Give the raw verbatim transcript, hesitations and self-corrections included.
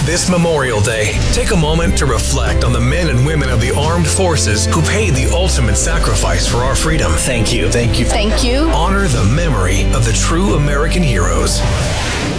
This Memorial Day, take a moment to reflect on the men and women of the armed forces who paid the ultimate sacrifice for our freedom. Thank you. Thank you. Thank you. Honor the memory of the true American heroes.